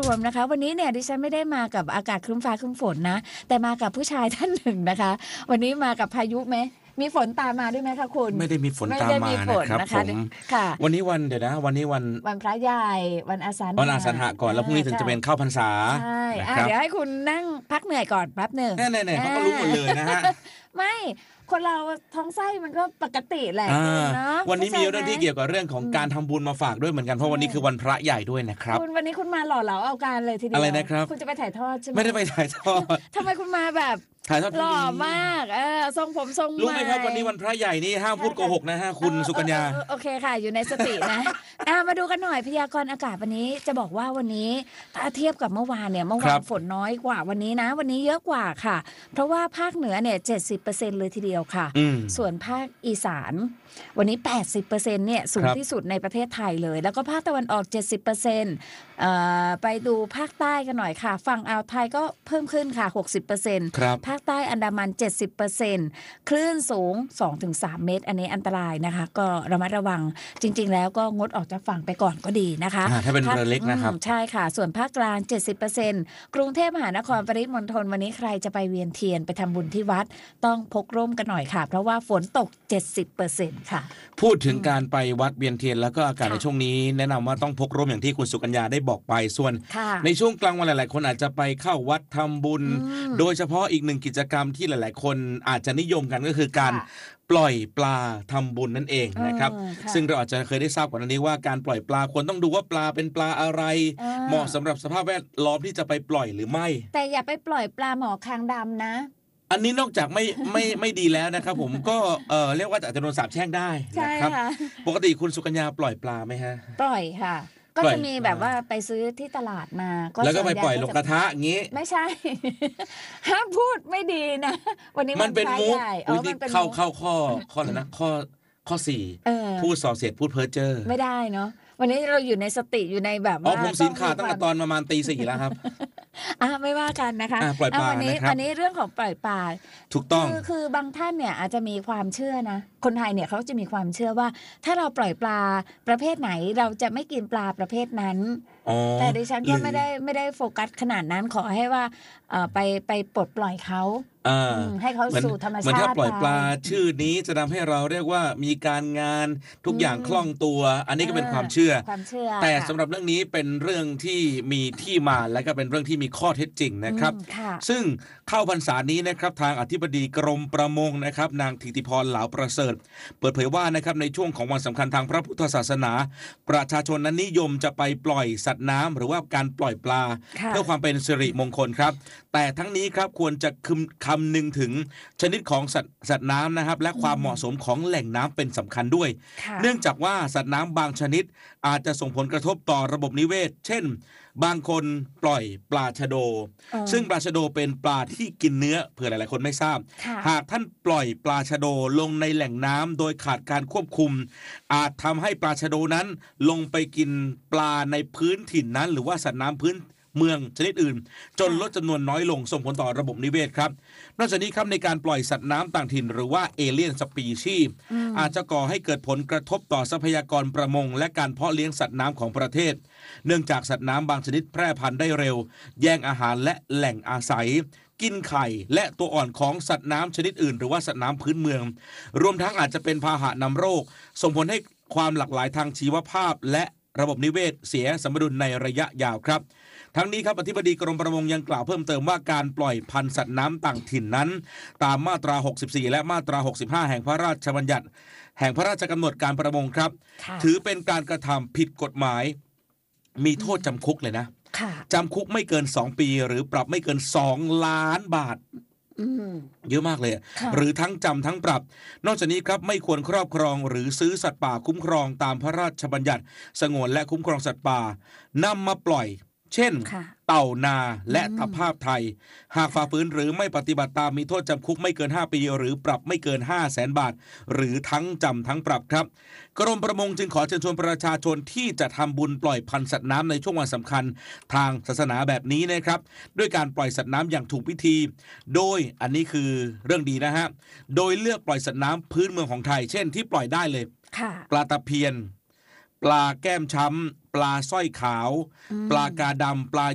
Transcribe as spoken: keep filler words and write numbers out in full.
วมนะคะวันนี้เนี่ยดิฉันไม่ได้มากับอากาศครึ้มฟ้าครึ้มฝนนะแต่มากับผู้ชายท่านหนึ่งนะคะวันนี้มากับพายุไหมมีฝนตามมาด้วยไหมคะคุณไม่ได้มีฝนตามมานะครับผมวันนี้วันเดี๋ยวนะวันนี้วันวันพระใหญ่วันอาสาฬหะวันอาสาฬหะก่อนแล้วพรุ่งนี้ถึงจะเป็นเข้าพรรษาใช่เดี๋ยวให้คุณนั่งพักเหนื่อยก่อนแป๊บหนึ่งแน่ๆเขาก็รู้หมดเลยนะฮะไม่คนเราท้องไส้มันก็ปกติแหละนะวันนี้มีเรื่องที่เกี่ยวกับเรื่องของการทำบุญมาฝากด้วยเหมือนกันเพราะวันนี้คือวันพระใหญ่ด้วยนะครับคุณวันนี้คุณมาหล่อเหลาเอาการเลยทีเดียวอะไรนะครับคุณจะไปถ่ายทอดใช่ไหมไม่ได้ไปถ่ายทอดทำไมคุณมาแบบถ่ายทอดหล่อมากเออทรงผมทรงรู้ไหมครับวันนี้วันพระใหญ่นี่ห้ามพูดโกหกนะฮะคุณสุกัญญาโอเคค่ะอยู่ในสตินะมาดูกันหน่อยพยากรณ์อากาศวันนี้จะบอกว่าวันนี้ถ้าเทียบกับเมื่อวานเนี่ยเมื่อวานฝนน้อยกว่าวันนี้นะวันนี้เยอะกว่าค่ะเพราะว่าภาคเหนือเนี่ย เจ็ดสิบเปอร์เซ็นต์ เลยทีเดียวค่ะส่วนภาคอีสานวันนี้ แปดสิบเปอร์เซ็นต์ เนี่ยสูงที่สุดในประเทศไทยเลยแล้วก็ภาคตะวันออก เจ็ดสิบเปอร์เซ็นต์ เอ่อไปดูภาคใต้กันหน่อยค่ะฝั่งอ่าวไทยก็เพิ่มขึ้นค่ะ หกสิบเปอร์เซ็นต์ ภาคใต้อันดามัน เจ็ดสิบเปอร์เซ็นต์ คลื่นสูง สองถึงสาม เมตรอันนี้อันตรายนะคะก็ระมัดระวังจริงๆแล้วก็งดออกจากฝั่งไปก่อนก็ดีนะคะถ้าเป็นเรือเล็กนะครับใช่ค่ะส่วนภาคกลาง เจ็ดสิบเปอร์เซ็นต์ กรุงเทพมหานครปริมณฑลวันนี้ใครจะไปเวียนเทียนไปทำบุญที่วัดต้องพกร่มกันหน่อยค่ะเพราะว่าฝนตก เจ็ดสิบเปอร์เซ็นต์ ค่ะพูดถึงการไปวัดเวียนเทียนแล้วก็อากาศในช่วงนี้แนะนำว่าต้องพกร่มอย่างที่คุณสุกัญญาได้บอกไปส่วนในช่วงกลางวันหลายๆคนอาจจะไปเข้าวัดทำบุญโดยเฉพาะอีกหนึ่งกิจกรรมที่หลายๆคนอาจจะนิยมกันก็คือการปล่อยปลาทำบุญนั่นเองนะครับซึ่งเราอาจจะเคยได้ทราบก่อนหน้านี้ว่าการปล่อยปลาควรต้องดูว่าปลาเป็นปลาอะไรเหมาะสำหรับสภาพแวดล้อมที่จะไปปล่อยหรือไม่แต่อย่าไปปล่อยปลาหมอคางดำนะอันนี้นอกจากไม่ไม่ไม่ดีแล้วนะครับผมก็เออเรียกว่าอาจจะโดนสาปแช่งได้นะครับปกติคุณสุกัญญาปล่อยปลาไหมฮะปล่อยค่ะก็จะมีแบบว่าไปซื้อที่ตลาดมาแล้วก็ไปปล่อยลงกระทะอย่างงี้ไม่ใช่ห้ามพูดไม่ดีนะวันนี้มันเป็นมุกเข้าเข้าข้อข้ออะไรนะข้อข้อสี่พูดส่อเสียดพูดเพ้อเจ้อไม่ได้เนาะวันนี้เราอยู่ในสติอยู่ในแบบว่าอ๋อผมศีลขาดตั้งแต่ตอนประมาณตีสี่แล้วครับอ่ะไม่ว่ากันนะคะปล่อยปลาวันนี้วันนี้เรื่องของปล่อยปลาถูกต้องคือคือบางท่านเนี่ยอาจจะมีความเชื่อนะคนไทยเนี่ยเขาจะมีความเชื่อว่าถ้าเราปล่อยปลาประเภทไหนเราจะไม่กินปลาประเภทนั้นแต่ดิฉันก็ไม่ได้ไม่ได้โฟกัสขนาดนั้นขอให้ว่าไปไปปลดปล่อยเขาให้เขาสู่ธรรมชาติเหมือนถ้าปล่อยปลาชื่อนี้จะทำให้เราเรียกว่ามีการงานทุกอย่างคล่องตัวอันนี้ก็เป็นความเชื่อแต่สำหรับเรื่องนี้เป็นเรื่องที่มีที่มาและก็เป็นเรื่องที่มีข้อเท็จจริงนะครับซึ่งเข้าพรรษานี้นะครับทางอธิบดีกรมประมงนะครับนางธิติพรเหลาประเสริฐเปิดเผยว่านะครับในช่วงของวันสำคัญทางพระพุทธศาสนาประชาชนนั้นนิยมจะไปปล่อยสัตว์น้ำหรือว่าการปล่อยปลาเพื่อความเป็นสิริมงคลครับแต่ทั้งนี้ครับควรจะคำนึงถึงชนิดของสัตว์สัตว์น้ำนะครับและความเหมาะสมของแหล่งน้ำเป็นสำคัญด้วยเนื่องจากว่าสัตว์น้ำบางชนิดอาจจะส่งผลกระทบต่อระบบนิเวศเช่นบางคนปล่อยปลาชะโดซึ่งปลาชะโดเป็นปลาที่กินเนื้อเผื่อหลายๆคนไม่ทราบหากท่านปล่อยปลาชะโดลงในแหล่งน้ำโดยขาดการควบคุมอาจทำให้ปลาชะโดนั้นลงไปกินปลาในพื้นถิ่นนั้นหรือว่าสัตว์น้ำพื้นเมืองชนิดอื่นจนลดจำนวนน้อยลงส่งผลต่อระบบนิเวศครับนอกจากนี้ครับในการปล่อยสัตว์น้ำต่างถิ่นหรือว่าเอเลียนสปีชีส์อาจจะก่อให้เกิดผลกระทบต่อทรัพยากรประมงและการเพาะเลี้ยงสัตว์น้ำของประเทศเนื่องจากสัตว์น้ำบางชนิดแพร่พันธุ์ได้เร็วแย่งอาหารและแหล่งอาศัยกินไข่และตัวอ่อนของสัตว์น้ำชนิดอื่นหรือว่าสัตว์น้ำพื้นเมืองรวมทั้งอาจจะเป็นพาหะนำโรคส่งผลให้ความหลากหลายทางชีวภาพและระบบนิเวศเสียสมดุลในระยะยาวครับทั้งนี้ครับอธิบดีกรมประมงยังกล่าวเพิ่มเติมว่าการปล่อยพันธุ์สัตว์น้ำต่างถิ่นนั้นตามมาตราหกสิบสี่และมาตราหกสิบห้าแห่งพระราชบัญญัติแห่งพระราชกำหนดการประมงครับถือเป็นการกระทำผิดกฎหมายมีโทษจำคุกเลยนะจำคุกไม่เกินสองปีหรือปรับไม่เกินสองล้านบาทเยอะมากเลยหรือทั้งจำทั้งปรับนอกจากนี้ครับไม่ควรครอบครองหรือซื้อสัตว์ป่าคุ้มครองตามพระราชบัญญัติสงวนและคุ้มครองสัตว์ป่านำมาปล่อยเช่นเต่านาและตะภาพไทยหากฝ่าฝืนหรือไม่ปฏิบัติตามมีโทษจำคุกไม่เกินห้าปีหรือปรับไม่เกิน ห้าแสน บาทหรือทั้งจำทั้งปรับครับกรมประมงจึงขอเชิญชวนประชาชนที่จะทำบุญปล่อยพันธุ์สัตว์น้ำในช่วงวันสำคัญทางศาสนาแบบนี้นะครับด้วยการปล่อยสัตว์น้ำอย่างถูกวิธีโดยอันนี้คือเรื่องดีนะฮะโดยเลือกปล่อยสัตว์น้ำพื้นเมืองของไทยเช่นที่ปล่อยได้เลยปลาตะเพียนปลาแก้มช้ำปลาสร้อยขาวปลากาดำปลา